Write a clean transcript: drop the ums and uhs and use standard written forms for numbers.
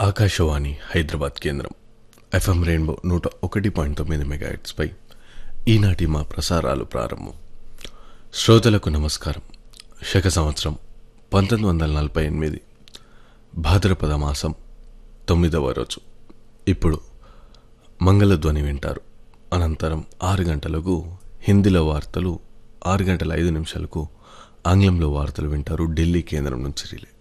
ఆకాశవాణి హైదరాబాద్ కేంద్రం FM rainbow 101.9 మెగాహెర్ట్జ్పై ఈనాటి మా ప్రసారాలు ప్రారంభం. శ్రోతలకు నమస్కారం. శక సంవత్సరం 1948 భాద్రపద మాసం 9వ రోజు. ఇప్పుడు మంగళధ్వని వింటారు. అనంతరం 6 గంటలకు హిందీలో వార్తలు, 6 గంటల 5 నిమిషాలకు ఆంగ్లంలో వార్తలు వింటారు ఢిల్లీ కేంద్రం నుంచి రిలే.